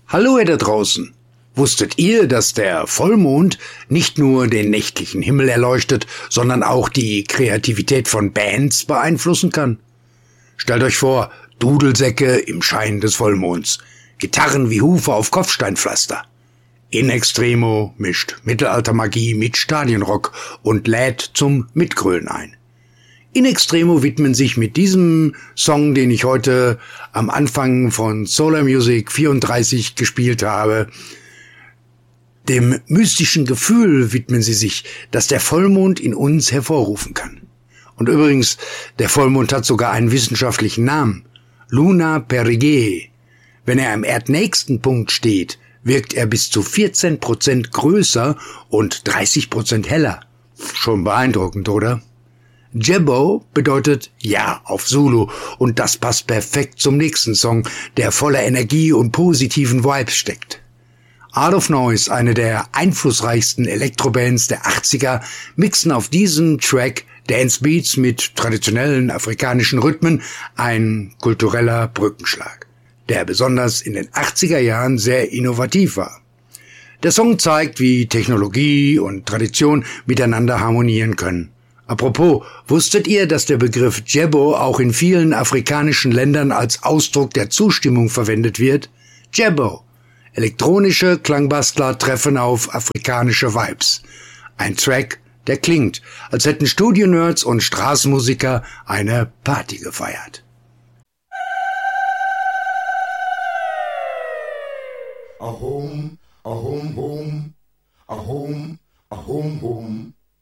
Hallo ihr da draußen! Wusstet ihr, dass der Vollmond nicht nur den nächtlichen Himmel erleuchtet, sondern auch die Kreativität von Bands beeinflussen kann? Stellt euch vor, Dudelsäcke im Schein des Vollmonds, Gitarren wie Hufe auf Kopfsteinpflaster. In Extremo mischt Mittelaltermagie mit Stadionrock und lädt zum Mitgrölen ein. In Extremo widmen sich mit diesem Song, den ich heute am Anfang von Solar Music 34 gespielt habe, dem mystischen Gefühl widmen sie sich, das der Vollmond in uns hervorrufen kann. Und übrigens, der Vollmond hat sogar einen wissenschaftlichen Namen. Luna Perigee. Wenn er am erdnächsten Punkt steht, wirkt er bis zu 14% größer und 30% heller. Schon beeindruckend, oder? Jebbo bedeutet Ja auf Zulu und das passt perfekt zum nächsten Song, der voller Energie und positiven Vibes steckt. Art of Noise, eine der einflussreichsten Elektrobands der 80er, mixen auf diesem Track Dancebeats mit traditionellen afrikanischen Rhythmen, ein kultureller Brückenschlag, der besonders in den 80er Jahren sehr innovativ war. Der Song zeigt, wie Technologie und Tradition miteinander harmonieren können. Apropos, wusstet ihr, dass der Begriff Jebbo auch in vielen afrikanischen Ländern als Ausdruck der Zustimmung verwendet wird? Jebbo. Elektronische Klangbastler treffen auf afrikanische Vibes. Ein Track, der klingt, als hätten Studio-Nerds und Straßenmusiker eine Party gefeiert. A home, a home, home, a home, a home, home.